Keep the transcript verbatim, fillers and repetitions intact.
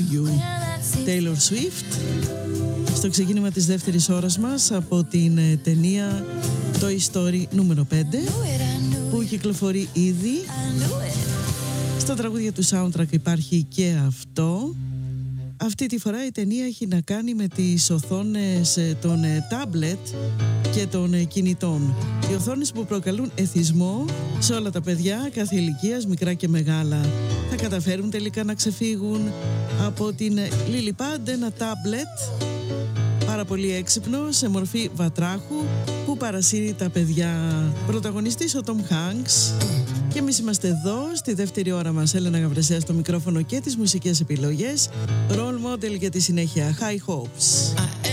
You, Taylor Swift, στο ξεκίνημα της δεύτερης ώρας μας από την ταινία Toy Story νούμερο πέντε, που κυκλοφορεί ήδη. Στα τραγούδια του soundtrack υπάρχει και αυτό. Αυτή τη φορά η ταινία έχει να κάνει με τις οθόνες των τάμπλετ και των κινητών. Οι οθόνες που προκαλούν εθισμό σε όλα τα παιδιά κάθε ηλικίας, μικρά και μεγάλα. Θα καταφέρουν τελικά να ξεφύγουν από την LilyPad, ένα τάμπλετ πάρα πολύ έξυπνο σε μορφή βατράχου που παρασύρει τα παιδιά. Πρωταγωνιστής ο Tom Hanks. Και εμείς είμαστε εδώ στη δεύτερη ώρα μας. Έλενα Γαβρεσέα στο μικρόφωνο και τις μουσικές επιλογές. Role model για τη συνέχεια. High Hopes.